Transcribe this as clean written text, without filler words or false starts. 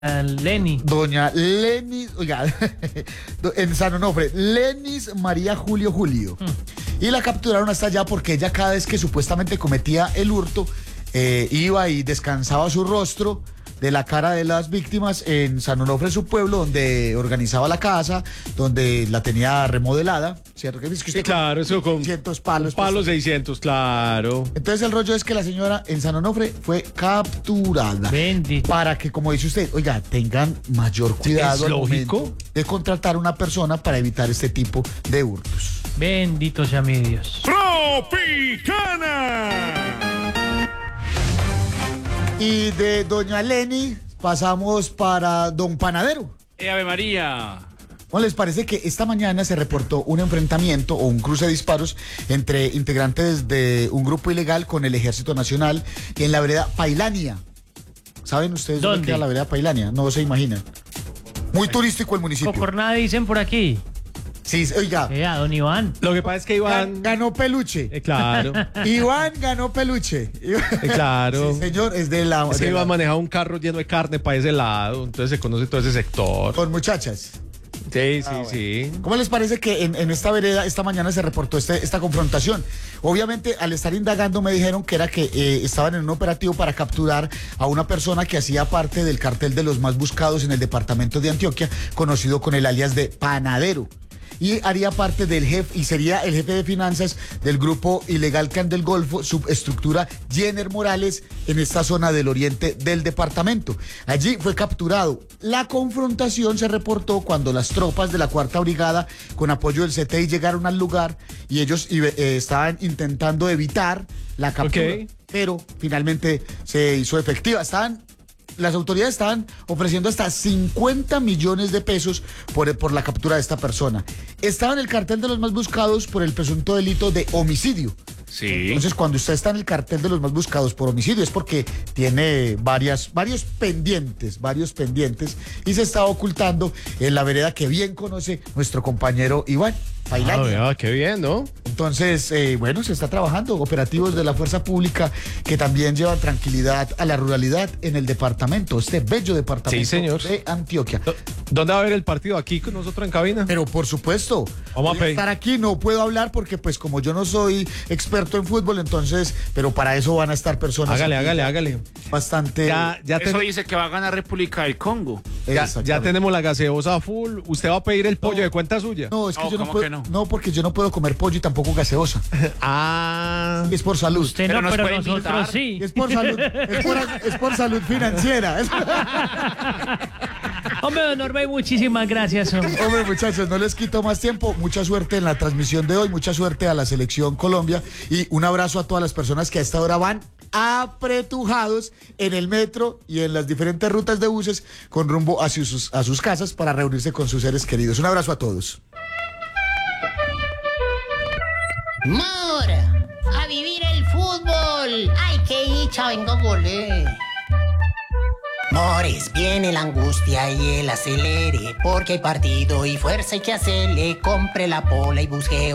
Lenny. Doña Lenis, oiga, en San Onofre, Lenis María Julio. Y la capturaron hasta allá porque ella cada vez que supuestamente cometía el hurto, iba y descansaba su rostro de la cara de las víctimas en San Onofre, su pueblo, donde organizaba la casa, donde la tenía remodelada, ¿cierto? Que es que usted claro, eso con 600 palos. Palos 600, claro. Entonces el rollo es que la señora en San Onofre fue capturada. Bendito. Para que, como dice usted, oiga, tengan mayor cuidado ¿Es al lógico? momento de contratar a una persona para evitar este tipo de hurtos. Bendito sea mi Dios. Tropicana. Y de doña Leni pasamos para don Panadero. Ave María. ¿Cómo les parece que esta mañana se reportó un enfrentamiento o un cruce de disparos entre integrantes de un grupo ilegal con el Ejército Nacional en la vereda Pailania? ¿Saben ustedes dónde queda la vereda Pailania? No se imaginan. Muy turístico el municipio. Cocornada dicen por aquí. Sí, oiga. Don Iván. Lo que pasa es que Iván... Ganó peluche. Claro. Iván ganó peluche. Claro. Sí, señor, es de la... Es que Iván manejaba un carro lleno de carne para ese lado, entonces se conoce todo ese sector. Con muchachas. Sí, Bueno. sí. ¿Cómo les parece que en esta vereda esta mañana se reportó esta confrontación? Obviamente, al estar indagando me dijeron que era que estaban en un operativo para capturar a una persona que hacía parte del cartel de los más buscados en el departamento de Antioquia, conocido con el alias de Panadero. Y haría parte del jefe, y sería el jefe de finanzas del grupo ilegal Can del Golfo, subestructura Jenner Morales, en esta zona del oriente del departamento. Allí fue capturado. La confrontación se reportó cuando las tropas de la Cuarta Brigada, con apoyo del CTI, llegaron al lugar y ellos estaban intentando evitar la captura. Okay. Pero finalmente se hizo efectiva. Las autoridades estaban ofreciendo hasta 50 millones de pesos por la captura de esta persona. Estaba en el cartel de los más buscados por el presunto delito de homicidio. Sí. Entonces, cuando usted está en el cartel de los más buscados por homicidio es porque tiene varios pendientes, y se está ocultando en la vereda que bien conoce nuestro compañero Iván Pailania. Qué bien, ¿no? Entonces, bueno, se está trabajando operativos de la fuerza pública que también llevan tranquilidad a la ruralidad en el departamento, este bello departamento Sí, señor. de Antioquia. ¿Dónde va a haber el partido? ¿Aquí con nosotros en cabina? Pero por supuesto, Vamos a voy a estar aquí, no puedo hablar porque pues como yo no soy experto en fútbol, entonces, pero para eso van a estar personas. Hágale. Bastante. Eso dice que va a ganar República del Congo. Ya tenemos la gaseosa full. ¿Usted va a pedir el pollo de cuenta suya? No, es que yo no ¿cómo puedo. que no? No, porque yo no puedo comer pollo y tampoco gaseosa. Es por salud. Usted Pero no, nos pero puede nosotros invitar. sí. Es por salud. Es por salud financiera. Hombre, don Norbey, muchísimas gracias. Hombre, muchachos, no les quito más tiempo. Mucha suerte en la transmisión de hoy. Mucha suerte a la Selección Colombia. Y un abrazo a todas las personas que a esta hora van apretujados en el metro y en las diferentes rutas de buses con rumbo a sus casas para reunirse con sus seres queridos. Un abrazo a todos. Mor, a vivir el fútbol. Ay, qué dicha, vengo a volver. Mores, viene la angustia y el acelere, porque hay partido y fuerza hay que hacerle. Compre la pola y busque